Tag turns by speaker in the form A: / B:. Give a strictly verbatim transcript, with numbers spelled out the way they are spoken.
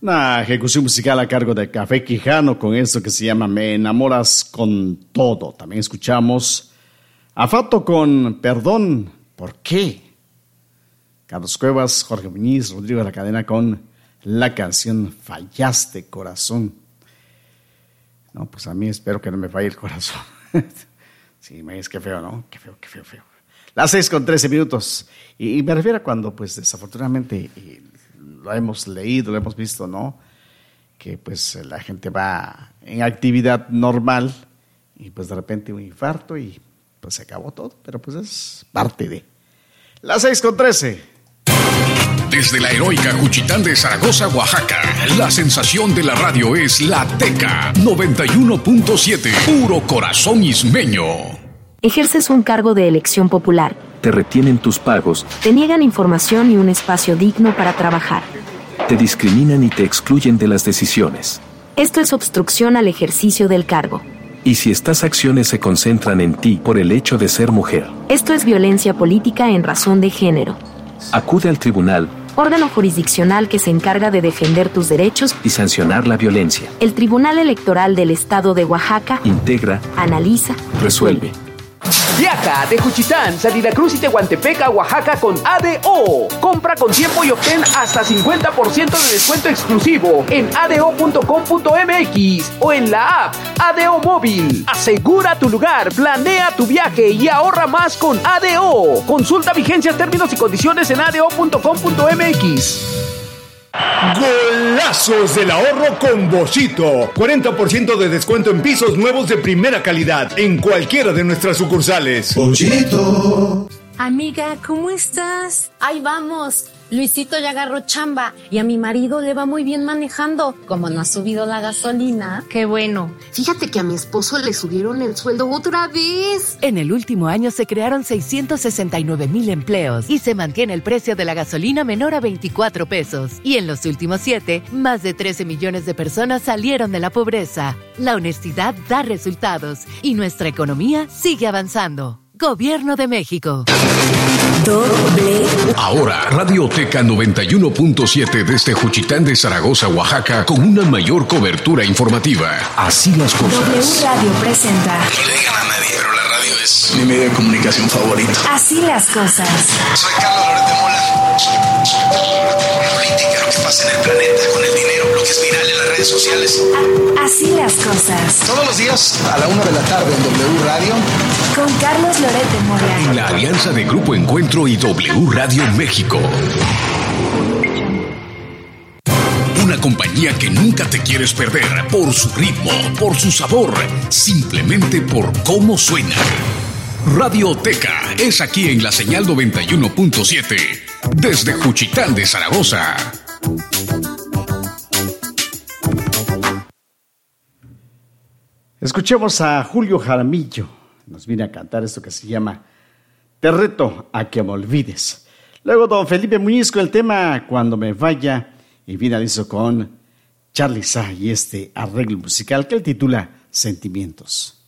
A: Una ejecución musical a cargo de Café Quijano con esto que se llama Me enamoras con todo. También escuchamos a Fato con Perdón, ¿por qué? Carlos Cuevas, Jorge Muñiz, Rodrigo de la Cadena con la canción Fallaste, corazón. No, pues a mí espero que no me falle el corazón. Sí, me es que feo, ¿no? Qué feo, qué feo, feo. Las seis con trece minutos. Y, y me refiero a cuando, pues, desafortunadamente, y lo hemos leído, lo hemos visto, ¿no? Que, pues, la gente va en actividad normal y, pues, de repente un infarto y, pues, se acabó todo. Pero, pues, es parte de... Las seis con trece.
B: Desde la heroica Juchitán de Zaragoza, Oaxaca, la sensación de la radio es La Teca noventa y uno punto siete, puro corazón ismeño.
C: Ejerces un cargo de elección popular.
D: Te retienen tus pagos.
C: Te niegan información y un espacio digno para trabajar.
D: Te discriminan y te excluyen de las decisiones.
C: Esto es obstrucción al ejercicio del cargo.
D: Y si estas acciones se concentran en ti por el hecho de ser mujer.
C: Esto es violencia política en razón de género.
D: Acude al tribunal,
C: órgano jurisdiccional que se encarga de defender tus derechos
D: y sancionar la violencia.
C: El Tribunal Electoral del Estado de Oaxaca
D: integra,
C: analiza,
D: resuelve.
E: Viaja de Juchitán, Salida Cruz y Tehuantepec a Oaxaca con A D O. Compra con tiempo y obtén hasta cincuenta por ciento de descuento exclusivo en a d o punto com punto m x o en la app A D O Móvil. Asegura tu lugar, planea tu viaje y ahorra más con A D O. Consulta vigencias, términos y condiciones en a d o punto com punto m x.
F: Golazos del ahorro con Boschito. cuarenta por ciento de descuento en pisos nuevos de primera calidad en cualquiera de nuestras sucursales.
G: Boschito.
H: Amiga, ¿cómo estás? Ahí vamos. Luisito ya agarró chamba y a mi marido le va muy bien manejando. Como no ha subido la gasolina.
I: Qué bueno.
H: Fíjate que a mi esposo le subieron el sueldo otra vez.
I: En el último año se crearon seiscientos sesenta y nueve mil empleos y se mantiene el precio de la gasolina menor a veinticuatro pesos. Y en los últimos siete, más de trece millones de personas salieron de la pobreza. La honestidad da resultados y nuestra economía sigue avanzando. Gobierno de México.
B: Doble. Ahora, Radio Teca noventa y uno punto siete desde Juchitán de Zaragoza, Oaxaca, con una mayor cobertura informativa. Así las cosas.
J: W Radio presenta.
K: No le digan a nadie, pero la radio es mi medio de comunicación favorito.
J: Así las cosas.
K: Soy Carlos Loret de Mola. Política, lo que pasa en el planeta, con el dinero, lo que es viral en las redes sociales.
J: A- así las cosas.
K: Todos los días a la una de la tarde en W Radio.
J: Con Carlos Loret de Mola.
B: En la alianza de Grupo Encuentro y W Radio México. Una compañía que nunca te quieres perder por su ritmo, por su sabor, simplemente por cómo suena. Radio Teca es aquí en la señal noventa y uno punto siete desde Juchitán de Zaragoza.
A: Escuchemos a Julio Jaramillo. Nos viene a cantar esto que se llama Te reto a que me olvides. Luego don Felipe Muñiz con el tema Cuando me vaya. Y finalizo con Charly Sa y este arreglo musical que él titula Sentimientos.